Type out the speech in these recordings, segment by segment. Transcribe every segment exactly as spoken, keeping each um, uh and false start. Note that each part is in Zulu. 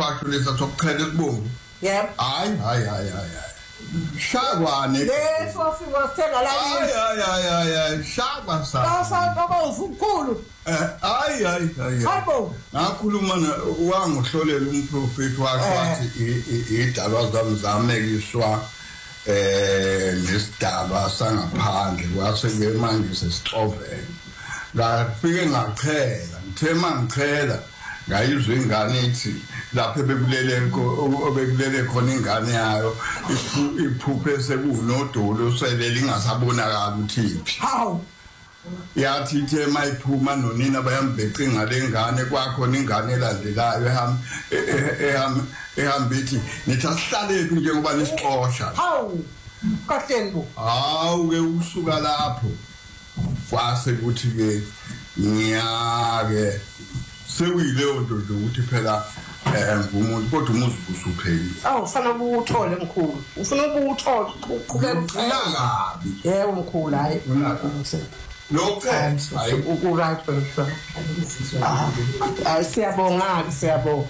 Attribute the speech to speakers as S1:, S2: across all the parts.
S1: washo lesa sokuchela isibungu.
S2: Yebo.
S1: Hayi hayi hayi hayi. Shakwane.
S2: Leso singothenga la yini.
S1: Hayi hayi hayi hayi shakwa sa.
S2: Basa baba ufukhulu.
S1: Eh hayi hayi hayi.
S2: Hayibo.
S1: Ngakhuluma wangihlolela umprofeti wakhe wathi idalwa zami zamekiswa eh nesidalwa sangaphandle kwase ke manje sesixovela. Ngafike ngachela, ngithe mangichela ngayizwe ingane ithi lapho bekulele obekulele khona ingane yayo iphuphe sekunodolo selele ingasabonakala uthiphi.
S2: Hawu.
S1: Yathi ithe mayiphuma nonina bayambheca ngale ngane kwakho ingane elandelayo ehamba ehamba ehamba ithi nithi asihlalephi njengoba nisixosha.
S2: Hawu. Kahlengbo.
S1: Hawu ke usuka lapho kwase kuthi ke ngiyake sewile ondodo ukuthi phela eh ngumuntu kodwa umuzi usupheli.
S2: Awu ufana ukuthole mkhulu. Ufuna ukuthole uqhubeka
S1: kabi.
S2: Yebo mkhulu hayi.
S1: Lokho hayi
S2: ukuright phela. Ah siyabonga siyabonga.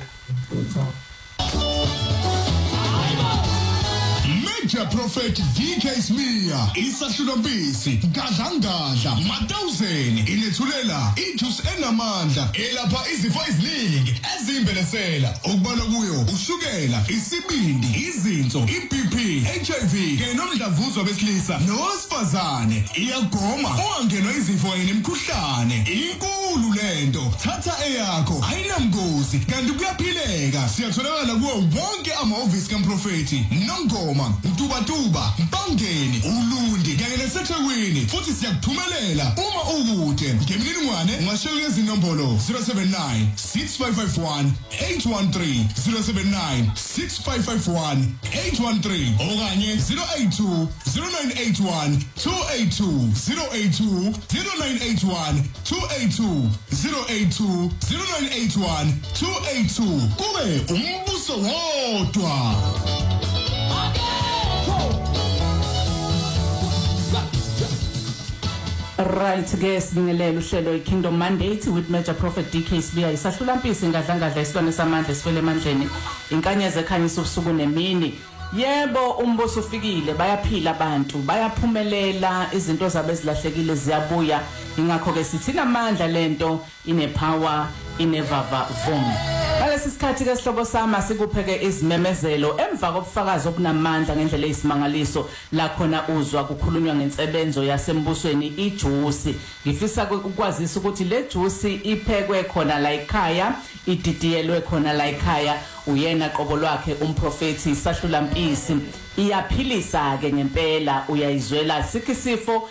S3: Major Prophet D K Smear isahlulompisi ngadla ngadla matawuzeni ilethulela ijuice enamandla elapha izifo eziningi ezimbelesela okubala kuyo ushukela isibindi izinso iB P H I V ke nomdlavuzo besilisa nosifazane iyagoma ongangenwa izifo enemkhuhlane inkulu lento thatha eyakho ayinamgozi kanti kuyaphileka siyatholakala kuwo wonke amahhovisi kaMprofeti Nongoma Ntubatuba Bangeni Ulundi kanye naseThekwini futhi siyakuthumelela uma ukude ngemininingwane ungashayela izinombolo zero seven nine six five five one eight one three zero seven nine six five five one eight one three okanye zero eight two zero nine eight one two eight two zero eight two zero nine eight one two eight two zero eight two zero nine eight one two eight two kube umbuso wodwa.
S4: Right, guys, ngilele uhlelo iKingdom Mandate with Major Prophet D K Smear isahlula mpisi ngadla ngadla isibane samandla sifele emandleni inkanyezi ekhanyisa ubusuku nemini. Yebo umbuso ufikile bayaphila abantu bayaphumelela izinto zabe zilahlekile ziyabuya ingakho ke sithi namandla lento ine power inevava vom. Ngalesi sikhathi ke sihlobo sama sikupheke izimemezelo emva kobufakazi obunamandla ngendlela eyisimangaliso la khona uzwa kukhulunywa ngensebenzo yasembusweni ijuice. Ngifisa ukwazisa ukuthi le juice iphekwe khona la ekhaya ididiyelwe khona la ekhaya uyena qobo lwakhe umprofeti sahlula mpisi iyaphilisa ke ngempela uyayizwela sikisifo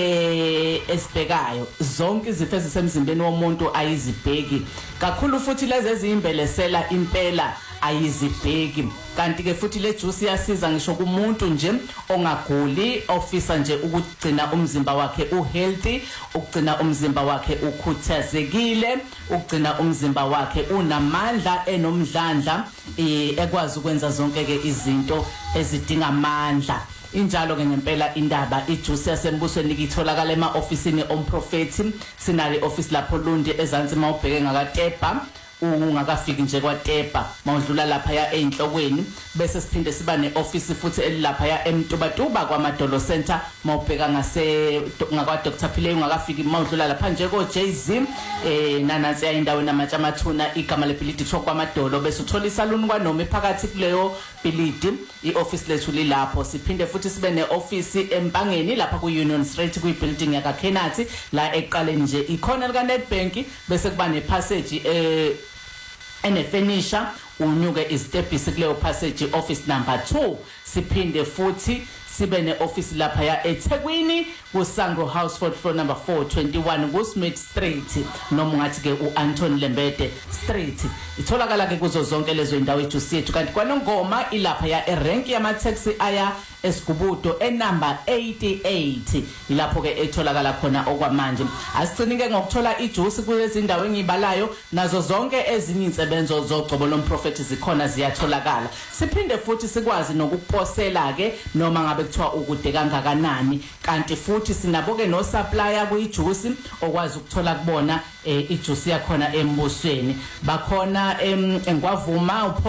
S4: eh esibhekayo zonke izifo ezisemzimbeni womuntu ayizibheki kakhulu futhi lezi ezimbelesela impela ayizibheki kanti ke futhi le juice iyasiza ngisho kumuntu nje ongaguli ofisa nje ukugcina umzimba wakhe uhealthy ukugcina umzimba wakhe ukhuthazekile ukugcina umzimba wakhe unamandla enomdlandla ekwazi ukwenza zonke ke izinto ezidinga amandla. Injalo ke ngempela indaba ijuice yasembusweni ikitholakala ema officeini omprofeti sinale office lapho Lundi eZansi mawubheke ngakaTepa ungakafiki nje kwaTepa mawudlula lapha ya enhlokweni bese siphinde siba neoffice futhi elilapha ya eMtubatuba kwaMadolo Center mawubheka ngase ngakwa Dr Phile ungakafiki mawudlula lapha nje ko J Z eh nanansi ayindawo namathamathuna igama leBilidi Talk kwaMadolo bese uthola isaluni kwanoma ephakathi kuleyo Bilidi ioffice lethu lilapho siphinde futhi sibe neoffice eMpangeni lapha ku Union Street kuyibuilding yaka Kenathi la eqaleni nje ikhona lika Nedbank bese kuba nepassage eh ene furniture unyuke istepisi kuleyo passage office number two siphinde futhi sibe neoffice lapha ya eThekwini kuSangro House floor number four twenty-one kuSmith Street noma ungathi ke uAnton Lembede Street itholakala ke kuzo zonke lezo indawo ejuice yethu kanti kwaNongoma ilapha ya erank yama taxi aya eSigubudo enumber eighty-eight ilapho ke etholakala khona okwamanje asichinike ngokuthola ijuice kulezi ndawo engibalayo nazo zonke ezinye insebenzo zogcobo lomprofeti zikhona ziyatholakala siphinde futhi sikwazi nokuposela ke noma ngabe kuthiwa ukude kangakanani kanti futhi sinabo ke no supplier kuyijuice okwazi ukuthola kubona ijuice yakhona embusweni bakhona engwavuma